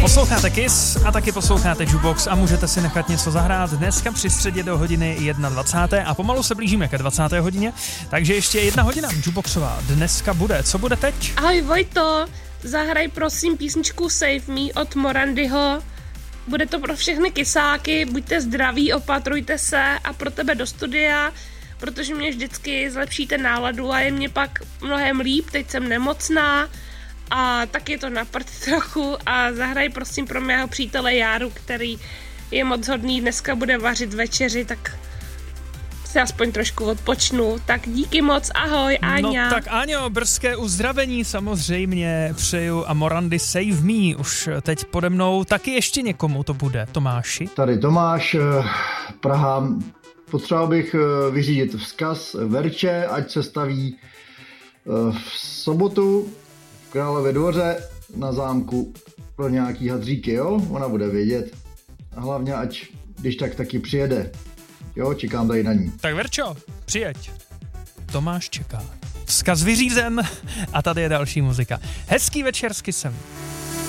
Posloucháte Kiss a taky posloucháte Jukebox a můžete si nechat něco zahrát dneska při středě do hodiny 21. a pomalu se blížíme ke 20. hodině, takže ještě 1 hodina Jukeboxová dneska bude. Co bude teď? Ahoj Vojto, zahraj prosím písničku Save Me od Morandyho. Bude to pro všechny kysáky, buďte zdraví, opatrujte se a pro tebe do studia, protože mě vždycky zlepšíte náladu a je mě pak mnohem líp, teď jsem nemocná a tak je to na prd trochu a zahraj prosím pro mého přítele Járu, který je moc hodný, dneska bude vařit večeři, tak si aspoň trošku odpočnu. Tak díky moc, ahoj Áňa. No tak Áňo, brzké uzdravení samozřejmě přeju a Morandy Save Me už teď pode mnou, taky ještě někomu to bude, Tomáši. Tady Tomáš, Praha, potřeboval bych vyřídit vzkaz Verče, ať se staví v sobotu v Králově dvoře na zámku pro nějaký hadříky, jo? Ona bude vědět. A hlavně, ať když tak taky přijede. Jo, čekám tady na ní. Tak Verčo, přijeď. Tomáš čeká. Vzkaz vyřízen a tady je další muzika. Hezký večer s Kissem.